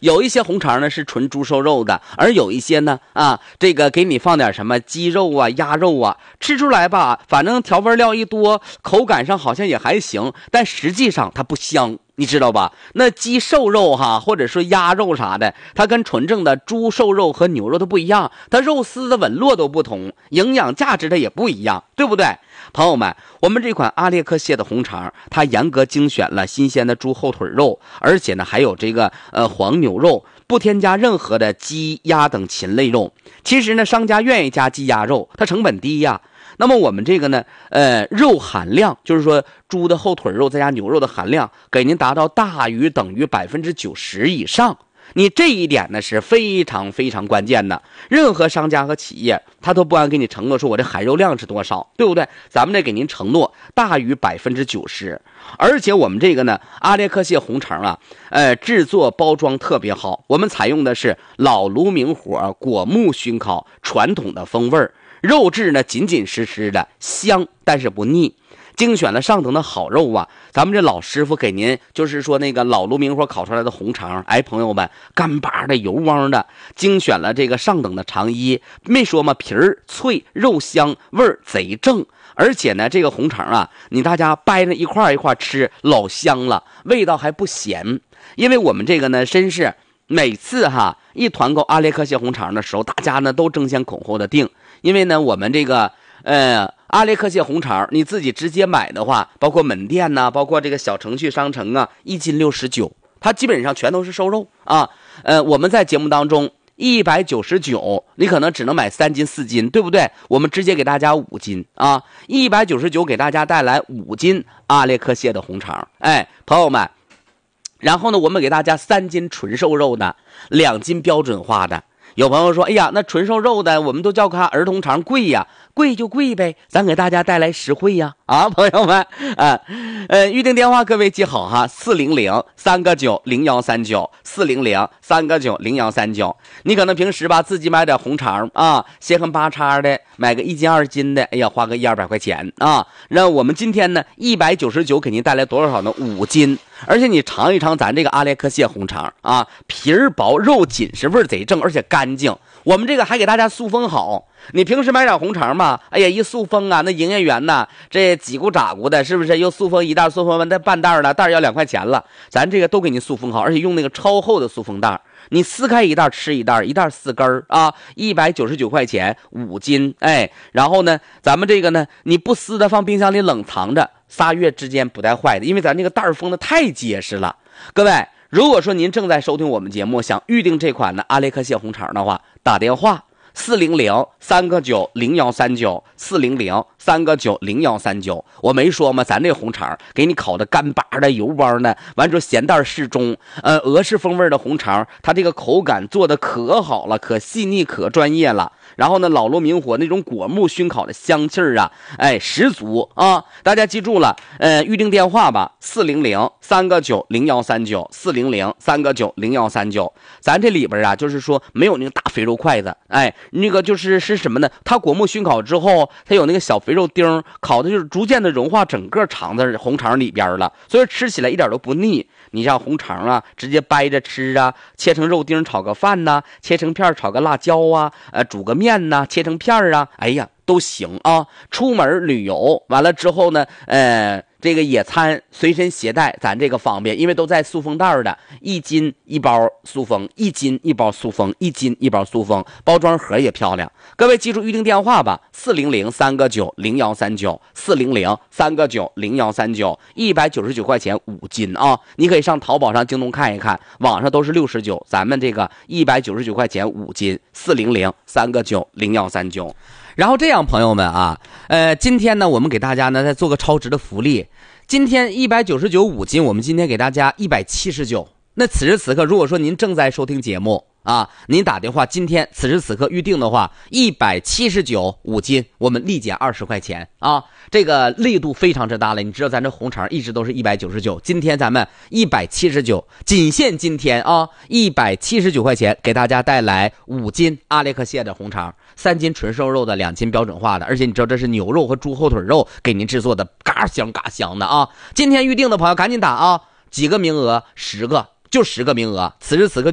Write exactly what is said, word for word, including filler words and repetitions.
有一些红肠呢是纯猪瘦肉的，而有一些呢啊，这个给你放点什么鸡肉啊、鸭肉啊，吃出来吧，反正调味料一多，口感上好像也还行，但实际上它不香。你知道吧？那鸡瘦肉哈，或者说鸭肉啥的，它跟纯正的猪瘦肉和牛肉都不一样，它肉丝的纹络都不同，营养价值它也不一样，对不对？朋友们，我们这款阿列克谢的红肠，它严格精选了新鲜的猪后腿肉，而且呢还有这个呃黄牛肉，不添加任何的鸡鸭等禽类肉。其实呢，商家愿意加鸡鸭肉，它成本低呀。那么我们这个呢，呃，肉含量就是说猪的后腿肉再加牛肉的含量，给您达到大于等于百分之九十以上。你这一点呢是非常非常关键的。任何商家和企业，他都不敢给你承诺说我这含肉量是多少，对不对？咱们得给您承诺大于百分之九十。而且我们这个呢，阿列克谢红肠啊，呃，制作包装特别好，我们采用的是老炉明火果木熏烤，传统的风味儿。肉质呢紧紧实实的，香但是不腻，精选了上等的好肉啊！咱们这老师傅给您就是说那个老炉明火烤出来的红肠，哎，朋友们，干巴的油汪的，精选了这个上等的肠衣，没说嘛，皮儿脆，肉香，味儿贼正。而且呢，这个红肠啊，你大家掰着一块一块吃，老香了，味道还不咸。因为我们这个呢，真是每次哈一团购阿列克谢红肠的时候，大家呢都争先恐后的订。因为呢，我们这个呃阿列克谢红肠，你自己直接买的话，包括门店呐、啊，包括这个小程序商城啊，一斤六十九，它基本上全都是瘦肉啊。呃，我们在节目当中一百九十九，你可能只能买三斤四斤，对不对？我们直接给大家五斤啊，一百九十九给大家带来五斤阿列克谢的红肠，哎，朋友们。然后呢，我们给大家三斤纯瘦肉的，两斤标准化的。有朋友说，哎呀，那纯瘦肉的我们都叫它儿童肠贵呀，贵就贵呗，咱给大家带来实惠呀，啊，朋友们，啊，呃，预定电话各位记好哈，四零零三个九零幺三九，四零零三个九零幺三九。你可能平时吧自己买点红肠啊，稀罕八叉的，买个一斤二斤的，哎呀，花个一二百块钱啊。那我们今天呢，一百九十九给您带来多少呢？五斤。而且你尝一尝咱这个阿列克谢红肠啊，皮儿薄肉紧实，味儿贼正，而且干净。我们这个还给大家塑封好，你平时买点红肠嘛，哎呀一塑封啊，那营业员呐这几股咋股的，是不是又塑封一袋，塑封完再半袋了，袋要两块钱了，咱这个都给你塑封好，而且用那个超厚的塑封袋，你撕开一袋吃一袋，一袋四根啊，一百九十九块钱五斤，哎，然后呢，咱们这个呢，你不撕的放冰箱里冷藏着，仨月之间不带坏的，因为咱这个袋封的太结实了。各位，如果说您正在收听我们节目，想预定这款的阿列克谢红肠的话，打电话四零零三个九零幺三九，四零零三个九零幺三九。我没说吗？咱这红肠给你烤的干巴的、油汪的，完之后咸淡适中，呃，俄式风味的红肠，它这个口感做的可好了，可细腻，可专业了。然后呢，老炉明火那种果木熏烤的香气儿啊，哎，十足啊！大家记住了，呃，预定电话吧，四零零三个九零幺三九，四零零三个九零幺三九。咱这里边啊，就是说没有那个大肥肉筷子，哎，那个就是是什么呢？它果木熏烤之后，它有那个小肥肉丁，烤的就是逐渐的融化整个肠子红肠里边了，所以吃起来一点都不腻。你像红肠啊，直接掰着吃啊，切成肉丁炒个饭呐、啊，切成片炒个辣椒啊，呃，煮个面呐、啊，切成片啊，哎呀，都行啊。出门旅游完了之后呢，呃，这个野餐随身携带，咱这个方便，因为都在塑封袋的，一斤一包塑封，一斤一包塑封，一斤一包塑封，包装盒也漂亮。各位记住预定电话吧，四零零三个九零幺三九，四零零三个九零幺三九，一百九十九块钱五斤啊！你可以上淘宝上、京东看一看，网上都是六十九，咱们这个一百九十九块钱五斤，四零零三个九零幺三九。然后这样，朋友们啊，呃，今天呢，我们给大家呢再做个超值的福利。今天一百九十九五斤，我们今天给大家一百七十九。那此时此刻，如果说您正在收听节目啊，您打电话，今天此时此刻预定的话，一百七十九五斤，我们立减二十块钱啊，这个力度非常之大了。你知道咱这红肠一直都是一百九十九，今天咱们一百七十九，仅限今天啊，一百七十九块钱给大家带来五斤阿列克谢的红肠，三斤纯瘦肉的，两斤标准化的，而且你知道这是牛肉和猪后腿肉给您制作的，嘎香嘎香的啊！今天预定的朋友赶紧打啊，几个名额？十个。就十个名额，此时此刻就